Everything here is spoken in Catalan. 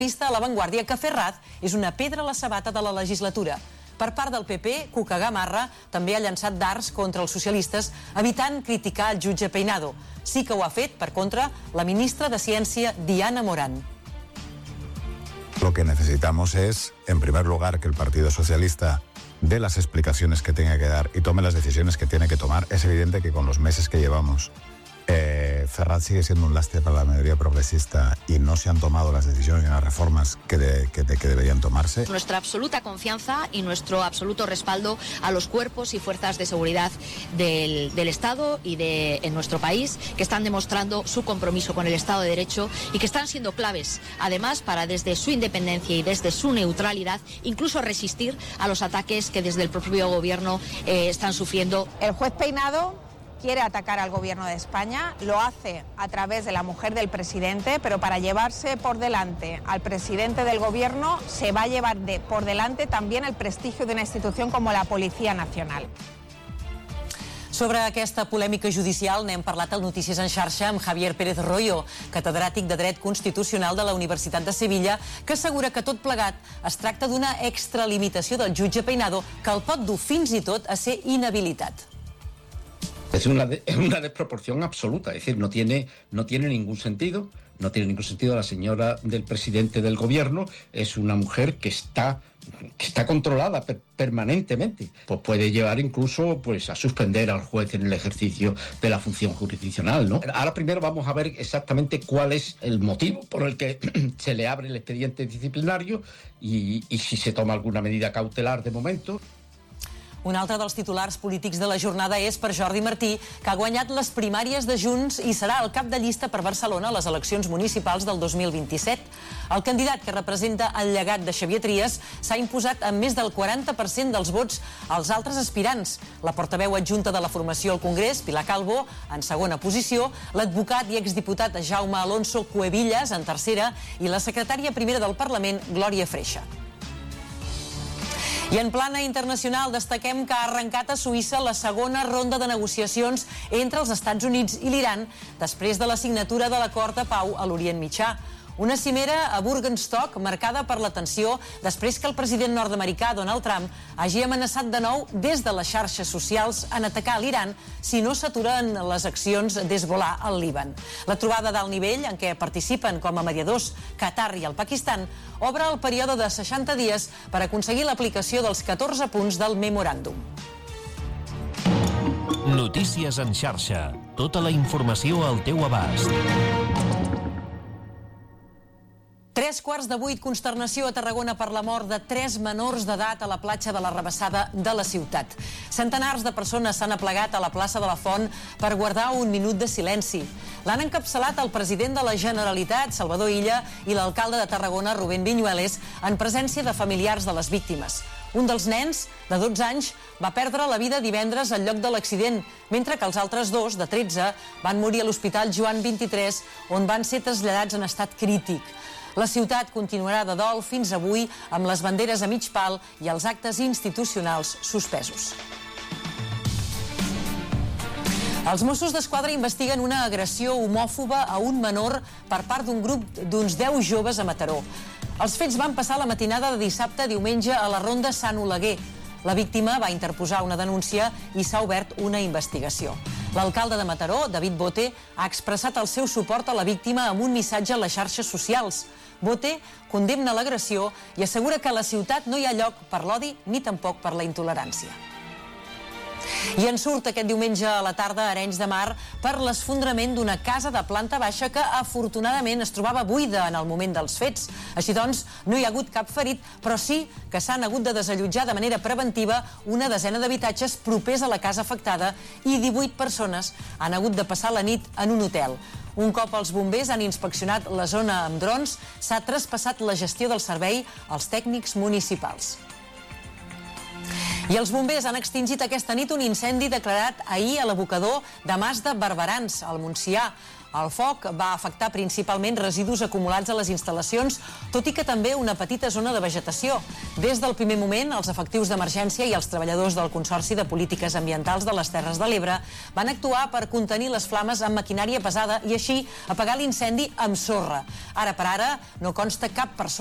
A l'avantguàrdia que Ferraz és una pedra a la sabata de la legislatura. Per part del PP, Cuca Gamarra també ha llançat dards contra els socialistes, evitant criticar el jutge Peinado. Sí que ho ha fet, per contra, la ministra de Ciència, Diana Morán. Lo que necesitamos es, en primer lugar, que el Partido Socialista dé las explicaciones que tenga que dar y tome las decisiones que tiene que tomar. Es evidente que con los meses que llevamos, Ferraz sigue siendo un lastre para la mayoría progresista y no se han tomado las decisiones ni las reformas que deberían tomarse. Nuestra absoluta confianza y nuestro absoluto respaldo a los cuerpos y fuerzas de seguridad del Estado y en nuestro país, que están demostrando su compromiso con el Estado de Derecho y que están siendo claves, además, para desde su independencia y desde su neutralidad, incluso resistir a los ataques que desde el propio gobierno están sufriendo. El juez Peinado quiere atacar al gobierno de España, lo hace a través de la mujer del presidente, pero para llevarse por delante al presidente del gobierno se va a llevar por delante también el prestigio de una institución como la Policía Nacional. Sobre aquesta polèmica judicial n'hem parlat al Notícies en xarxa amb Javier Pérez Royo, catedràtic de Dret Constitucional de la Universitat de Sevilla, que assegura que tot plegat es tracta d'una extralimitació del jutge Peinado que el pot dur fins i tot a ser inhabilitat. Es una desproporción absoluta, es decir, no tiene ningún sentido. No tiene ningún sentido. La señora del presidente del gobierno es una mujer que está controlada permanentemente. Pues puede llevar incluso a suspender al juez en el ejercicio de la función jurisdiccional, ¿no? Ahora primero vamos a ver exactamente cuál es el motivo por el que se le abre el expediente disciplinario y si se toma alguna medida cautelar de momento. Un altre dels titulars polítics de la jornada és per Jordi Martí, que ha guanyat les primàries de Junts i serà el cap de llista per Barcelona a les eleccions municipals del 2027. El candidat que representa el llegat de Xavier Trias s'ha imposat amb més del 40% dels vots als altres aspirants. La portaveu adjunta de la formació al Congrés, Pilar Calvo, en segona posició, l'advocat i exdiputat Jaume Alonso Cuevillas, en tercera, i la secretària primera del Parlament, Glòria Freixa. I en plana internacional destaquem que ha arrencat a Suïssa la segona ronda de negociacions entre els Estats Units i l'Iran després de la signatura de l'acord de pau a l'Orient Mitjà. Una cimera a Burgenstock marcada per la tensió després que el president nord-americà Donald Trump hagi amenaçat de nou des de les xarxes socials en atacar l'Iran si no s'aturen les accions d'Hezbollah al Líban. La trobada d'alt nivell, en què participen com a mediadors Qatar i el Pakistan, obre el període de 60 dies per aconseguir l'aplicació dels 14 punts del memoràndum. Notícies en xarxa. Tota la informació al teu abast. 7:45, consternació a Tarragona per la mort de 3 menors d'edat a la platja de la Rabassada de la ciutat. Centenars de persones s'han aplegat a la plaça de la Font per guardar un minut de silenci. L'han encapçalat el president de la Generalitat, Salvador Illa, i l'alcalde de Tarragona, Rubén Viñuales, en presència de familiars de les víctimes. Un dels nens, de 12 anys, va perdre la vida divendres al lloc de l'accident, mentre que els altres dos, de 13, van morir a l'Hospital Joan 23, on van ser traslladats en estat crític. La ciutat continuarà de dol fins avui amb les banderes a mig pal i els actes institucionals suspesos. Els Mossos d'Esquadra investiguen una agressió homòfoba a un menor per part d'un grup d'uns 10 joves a Mataró. Els fets van passar la matinada de dissabte a diumenge a la ronda Sant Oleguer. La víctima va interposar una denúncia i s'ha obert una investigació. L'alcalde de Mataró, David Bote, ha expressat el seu suport a la víctima amb un missatge a les xarxes socials. Bote condemna l'agressió i assegura que a la ciutat no hi ha lloc per l'odi ni tampoc per la intolerància. I en surt aquest diumenge a la tarda a Arenys de Mar per l'esfondrament d'una casa de planta baixa que afortunadament es trobava buida en el moment dels fets. Així doncs, no hi ha hagut cap ferit, però sí que s'han hagut de desallotjar de manera preventiva una desena d'habitatges propers a la casa afectada i 18 persones han hagut de passar la nit en un hotel. Un cop els bombers han inspeccionat la zona amb drons, s'ha traspassat la gestió del servei als tècnics municipals. I els bombers han extingit aquesta nit un incendi declarat ahir a l'abocador de Mas de Barberans, al Montsià. El foc va afectar principalment residus acumulats a les instal·lacions, tot i que també una petita zona de vegetació. Des del primer moment, els efectius d'emergència i els treballadors del Consorci de Polítiques Ambientals de les Terres de l'Ebre van actuar per contenir les flames amb maquinària pesada i així apagar l'incendi amb sorra. Ara per ara no consta cap persona